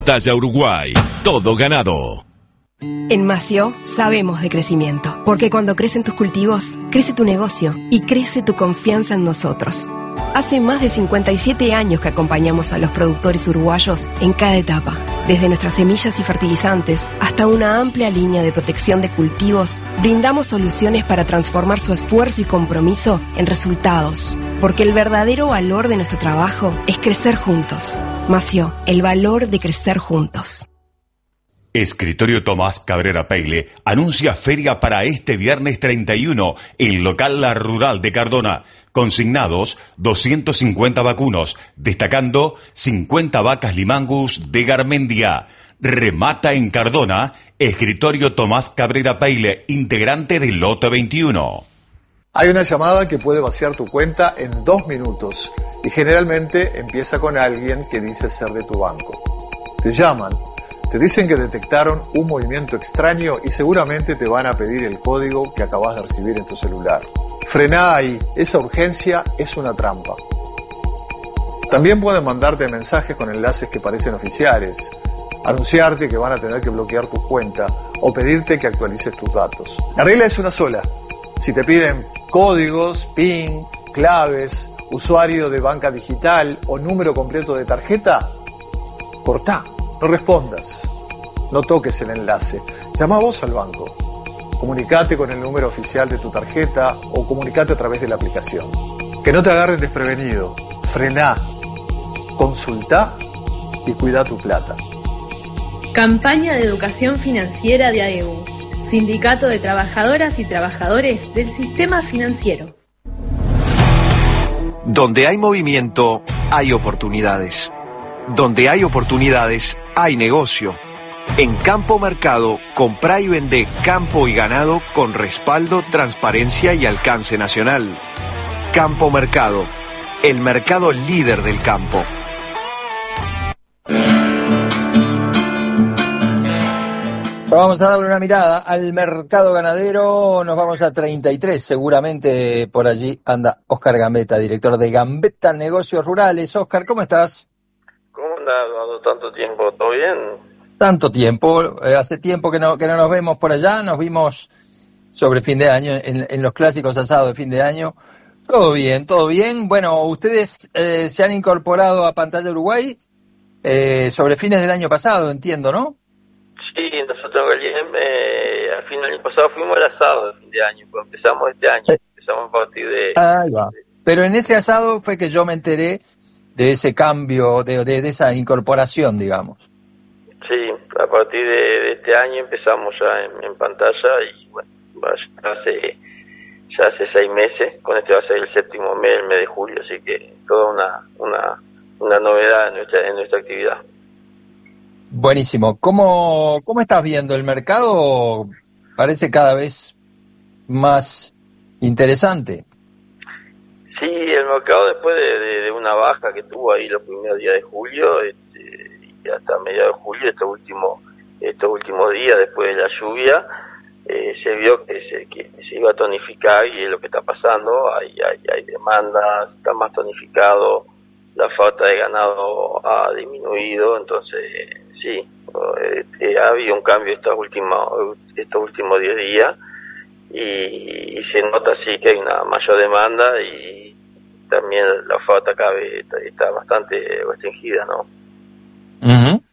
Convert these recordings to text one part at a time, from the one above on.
Talla Uruguay, todo ganado. En Mació sabemos de crecimiento, porque cuando crecen tus cultivos, crece tu negocio y crece tu confianza en nosotros. Hace más de 57 años que acompañamos a los productores uruguayos en cada etapa, desde nuestras semillas y fertilizantes hasta una amplia línea de protección de cultivos, brindamos soluciones para transformar su esfuerzo y compromiso en resultados, porque el verdadero valor de nuestro trabajo es crecer juntos. Mació, el valor de crecer juntos. Escritorio Tomás Cabrera Peile anuncia feria para este viernes 31 en local La Rural de Cardona. Consignados 250 vacunos, destacando 50 vacas Limangus de Garmendia. Remata en Cardona, Escritorio Tomás Cabrera Peile, integrante del lote 21. Hay una llamada que puede vaciar tu cuenta en 2 minutos y generalmente empieza con alguien que dice ser de tu banco. Te llaman, te dicen que detectaron un movimiento extraño y seguramente te van a pedir el código que acabas de recibir en tu celular. Frená ahí, esa urgencia es una trampa. También pueden mandarte mensajes con enlaces que parecen oficiales, anunciarte que van a tener que bloquear tu cuenta o pedirte que actualices tus datos. La regla es una sola. Si te piden códigos, PIN, claves, usuario de banca digital o número completo de tarjeta, cortá, no respondas, no toques el enlace, llama vos al banco, comunicate con el número oficial de tu tarjeta o comunicate a través de la aplicación. Que no te agarren desprevenido, frená, consultá y cuida tu plata. Campaña de educación financiera de AEU, Sindicato de Trabajadoras y Trabajadores del Sistema Financiero. Donde hay movimiento, hay oportunidades. Donde hay oportunidades, hay negocio. En Campo Mercado, comprá y vendé campo y ganado con respaldo, transparencia y alcance nacional. Campo Mercado, el mercado líder del campo. Vamos a darle una mirada al mercado ganadero, nos vamos a 33, seguramente por allí anda Óscar Gambetta, director de Gambetta Negocios Rurales. Óscar, ¿cómo estás? ¿Cómo andás, Eduardo? ¿Tanto tiempo? ¿Todo bien? Tanto tiempo, hace tiempo que no nos vemos por allá, nos vimos sobre fin de año, en los clásicos asados de fin de año. Todo bien, todo bien. Bueno, ustedes se han incorporado a Pantalla Uruguay sobre fines del año pasado, entiendo, ¿no? Sí, nosotros al fin del año pasado fuimos al asado de fin de año, pues empezamos este año, empezamos a partir de... Ahí va. Pero en ese asado fue que yo me enteré de ese cambio, de esa incorporación, digamos. Sí, a partir de este año empezamos ya en Pantalla y bueno, ya hace 6 meses, con este va a ser el 7º mes, el mes de julio, así que toda una novedad en nuestra actividad. Buenísimo. ¿Cómo estás viendo el mercado? Parece cada vez más interesante. Sí, el mercado después de una baja que tuvo ahí los primeros días de julio y hasta mediados de julio, estos últimos días después de la lluvia, se vio que se iba a tonificar y es lo que está pasando. Hay demandas, está más tonificado, la falta de ganado ha disminuido, entonces sí, ha habido un cambio estos últimos 10 días y se nota sí que hay una mayor demanda y también la oferta cada vez está bastante restringida, ¿no? Uh-huh.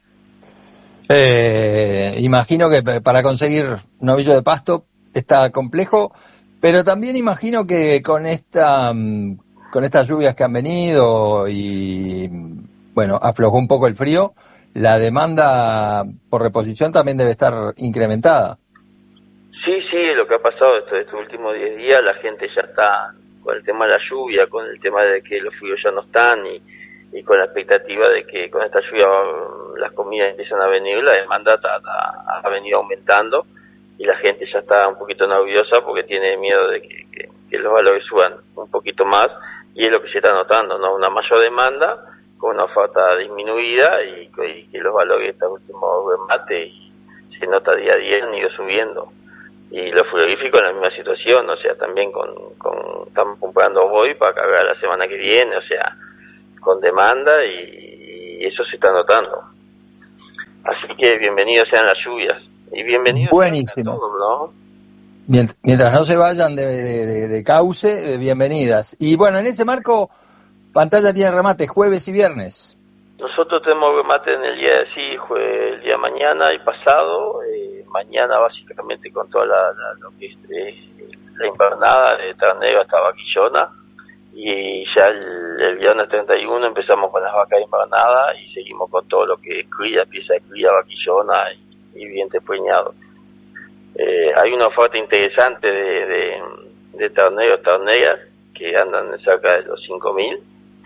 Imagino que para conseguir novillo de pasto está complejo, pero también imagino que con estas lluvias que han venido y bueno, aflojó un poco el frío, la demanda por reposición también debe estar incrementada. Sí, lo que ha pasado estos últimos 10 días, la gente ya está con el tema de la lluvia, con el tema de que los fríos ya no están y con la expectativa de que con esta lluvia las comidas empiezan a venir, la demanda ha venido aumentando y la gente ya está un poquito nerviosa porque tiene miedo de que los valores suban un poquito más y es lo que se está notando, ¿no? Una mayor demanda con una oferta disminuida y que los valores estos últimos remates se nota día a día han ido subiendo. Y los frigoríficos en la misma situación, o sea, también estamos comprando hoy para cargar la semana que viene, o sea, con demanda y eso se está notando. Así que bienvenidos sean las lluvias. Y bienvenidos Buenísimo. a todos, ¿no? Mientras no se vayan de cauce, bienvenidas. Y bueno, en ese marco, Pantalla tiene remate jueves y viernes. Nosotros tenemos remate en el día el día de mañana y pasado. Mañana básicamente con toda lo que es la invernada de ternero hasta vaquillona. Y ya el viernes 31 empezamos con las vacas invernadas y seguimos con todo lo que es cría, pieza de cría, vaquillona y vientre preñado. Hay una oferta interesante de terneras que andan cerca de los 5.000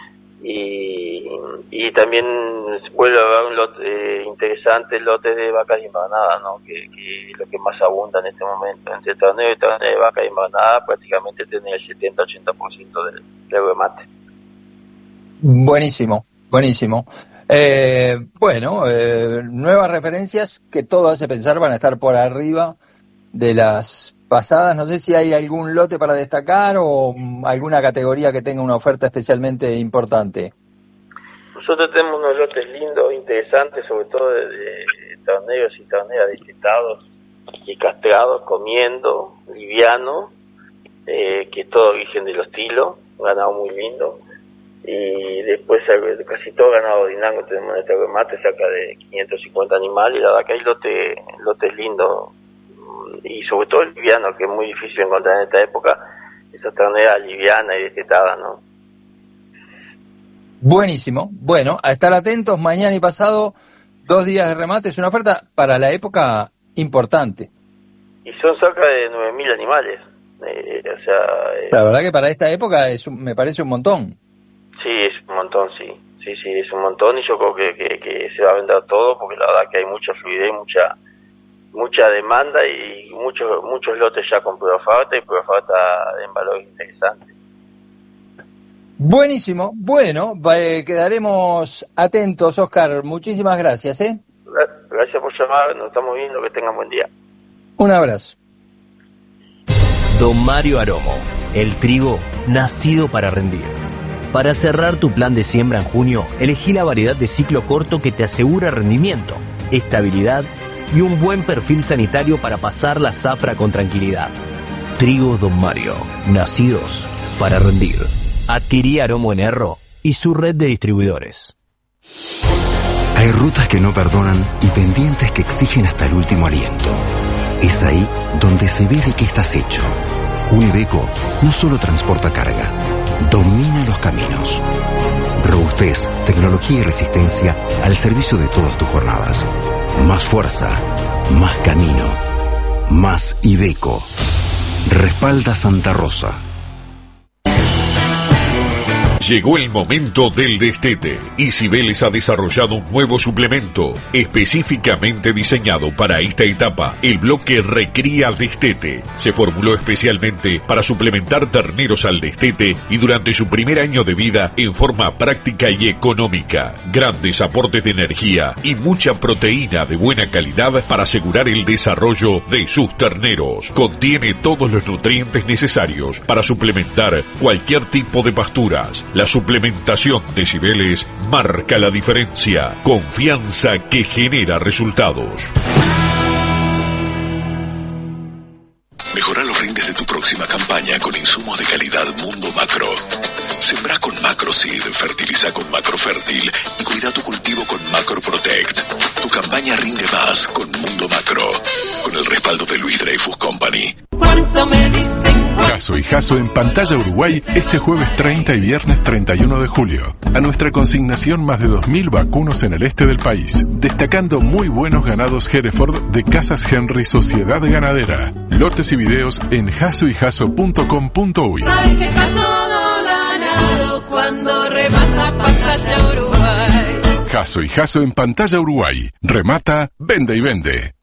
y también vuelve a haber un lote interesante, lotes de vacas invernadas, ¿no? que es lo que más abunda en este momento. Entre ternero y ternera de vaca invernada prácticamente tiene el 70-80% del remate. Buenísimo. Nuevas referencias que todo hace pensar van a estar por arriba de las pasadas. No sé si hay algún lote para destacar o alguna categoría que tenga una oferta especialmente importante. Nosotros tenemos unos lotes lindos, interesantes, sobre todo de terneros y terneras destetados y castrados, comiendo, liviano, que es todo origen del estilo, un ganado muy lindo. Y después casi todo ganado dinango tenemos en este remate, cerca de 550 animales. La verdad que hay lotes lindos y sobre todo el liviano, que es muy difícil encontrar en esta época, esa ternera liviana y destetada, ¿no? Buenísimo. Bueno, a estar atentos, mañana y pasado, 2 días de remate, es una oferta para la época importante. Y son cerca de 9.000 animales. La verdad que para esta época me parece un montón. Sí, es un montón, sí, es un montón y yo creo que se va a vender todo porque la verdad que hay mucha fluidez, mucha demanda y muchos lotes ya con prueba oferta y prueba oferta en valores interesantes. Buenísimo, bueno, quedaremos atentos, Oscar, muchísimas gracias. Gracias por llamar, nos estamos viendo, que tengan buen día. Un abrazo. Don Mario Aromo, el trigo nacido para rendir. Para cerrar tu plan de siembra en junio, elegí la variedad de ciclo corto que te asegura rendimiento, estabilidad y un buen perfil sanitario para pasar la zafra con tranquilidad. Trigo Don Mario, nacidos para rendir. Adquirí Aromo en Erro y su red de distribuidores. Hay rutas que no perdonan y pendientes que exigen hasta el último aliento. Es ahí donde se ve de qué estás hecho. Un Iveco no solo transporta carga, domina los caminos. Robustez, tecnología y resistencia al servicio de todas tus jornadas. Más fuerza, más camino, más Iveco. Respalda Santa Rosa. Llegó el momento del destete y Cibeles ha desarrollado un nuevo suplemento específicamente diseñado para esta etapa, el bloque Recría Destete. Se formuló especialmente para suplementar terneros al destete y durante su primer año de vida en forma práctica y económica. Grandes aportes de energía y mucha proteína de buena calidad para asegurar el desarrollo de sus terneros. Contiene todos los nutrientes necesarios para suplementar cualquier tipo de pasturas. La suplementación de Cibeles marca la diferencia. Confianza que genera resultados. Mejora los rindes de tu próxima campaña con insumos de calidad Mundo Macro. Sembrá con Macroseed, fertiliza con Macrofértil y cuida tu cultivo con Macro Protect. Tu campaña rinde más con Mundo Macro, con el respaldo de Luis Dreyfus Company. ¿Cuánto me dicen? Jasso y Jasso en Pantalla Uruguay este jueves 30 y viernes 31 de julio. A nuestra consignación más de 2.000 vacunos en el este del país, destacando muy buenos ganados Hereford de Casas Henry Sociedad Ganadera. Lotes y videos en jassoyjasso.com.uy. Sabes que está todo ganado cuando remata Pantalla Uruguay. Jasso y Jasso en Pantalla Uruguay. Remata, vende y vende.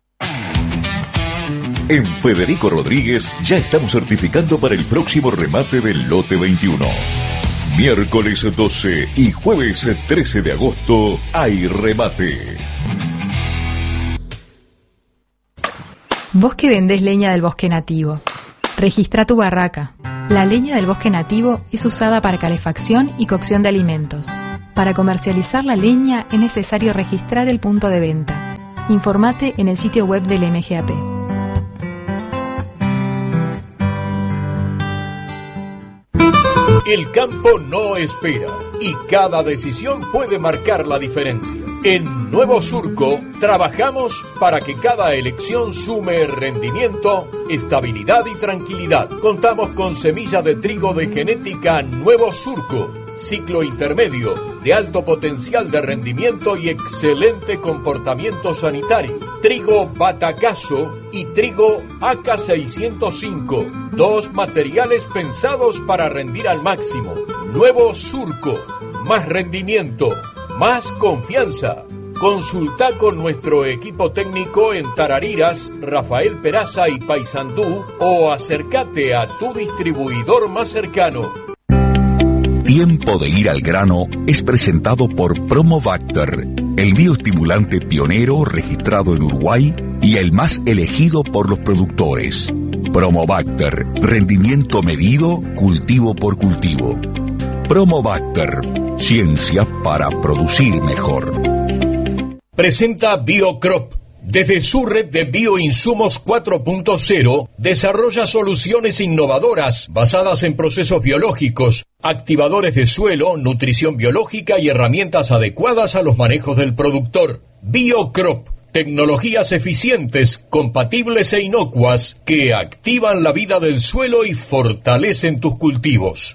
En Federico Rodríguez ya estamos certificando para el próximo remate del lote 21. Miércoles 12 y jueves 13 de agosto hay remate. Vos que vendés leña del bosque nativo, registra tu barraca. La leña del bosque nativo es usada para calefacción y cocción de alimentos. Para comercializar la leña es necesario registrar el punto de venta. Informate en el sitio web del MGAP. El campo no espera y cada decisión puede marcar la diferencia. En Nuevo Surco trabajamos para que cada elección sume rendimiento, estabilidad y tranquilidad. Contamos con semilla de trigo de genética Nuevo Surco, ciclo intermedio, de alto potencial de rendimiento y excelente comportamiento sanitario. Trigo Batacazo y trigo AK605, dos materiales pensados para rendir al máximo. Nuevo Surco, más rendimiento, más confianza. Consulta con nuestro equipo técnico en Tarariras, Rafael Peraza y Paysandú o acércate a tu distribuidor más cercano. Tiempo de ir al grano es presentado por Promobacter, el bioestimulante pionero registrado en Uruguay y el más elegido por los productores. Promobacter, rendimiento medido, cultivo por cultivo. Promobacter, ciencia para producir mejor. Presenta BioCrop. Desde su red de bioinsumos 4.0, desarrolla soluciones innovadoras basadas en procesos biológicos, activadores de suelo, nutrición biológica y herramientas adecuadas a los manejos del productor. BioCrop, tecnologías eficientes, compatibles e inocuas que activan la vida del suelo y fortalecen tus cultivos.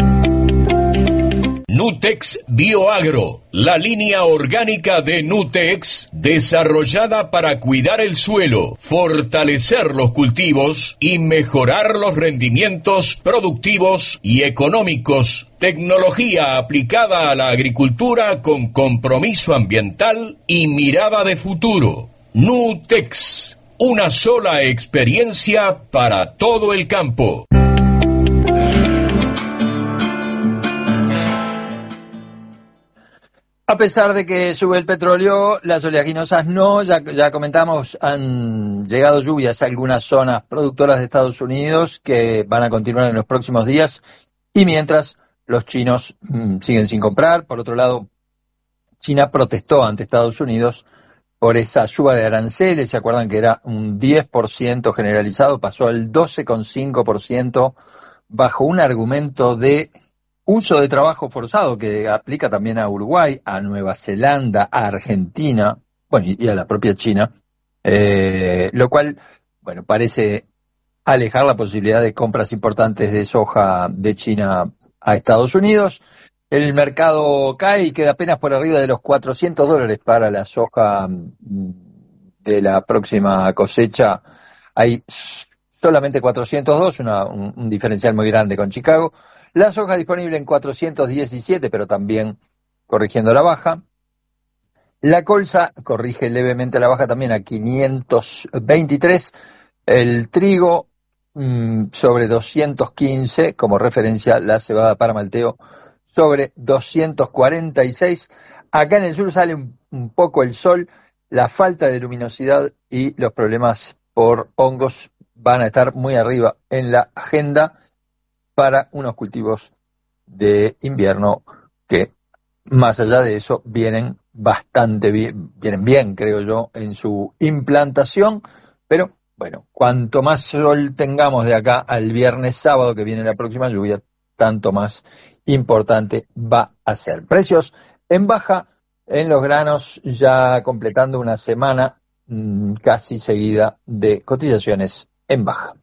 Nutex Bioagro, la línea orgánica de Nutex, desarrollada para cuidar el suelo, fortalecer los cultivos y mejorar los rendimientos productivos y económicos. Tecnología aplicada a la agricultura con compromiso ambiental y mirada de futuro. Nutex, una sola experiencia para todo el campo. A pesar de que sube el petróleo, las oleaginosas no, ya comentamos, han llegado lluvias a algunas zonas productoras de Estados Unidos que van a continuar en los próximos días, y mientras los chinos siguen sin comprar. Por otro lado, China protestó ante Estados Unidos por esa suba de aranceles. Se acuerdan que era un 10% generalizado, pasó al 12,5% bajo un argumento de uso de trabajo forzado que aplica también a Uruguay, a Nueva Zelanda, a Argentina, bueno, y a la propia China, lo cual, bueno, parece alejar la posibilidad de compras importantes de soja de China a Estados Unidos. El mercado cae y queda apenas por arriba de los $400 para la soja de la próxima cosecha. Hay solamente 402, un diferencial muy grande con Chicago. La soja disponible en 417, pero también corrigiendo la baja. La colza corrige levemente la baja también a 523. El trigo sobre 215, como referencia la cebada para malteo sobre 246. Acá en el sur sale un poco el sol, la falta de luminosidad y los problemas por hongos van a estar muy arriba en la agenda para unos cultivos de invierno que, más allá de eso, vienen bastante bien, vienen bien, creo yo, en su implantación, pero bueno, cuanto más sol tengamos de acá al viernes sábado que viene la próxima lluvia, tanto más importante va a ser. Precios en baja en los granos, ya completando una semana casi seguida de cotizaciones en baja.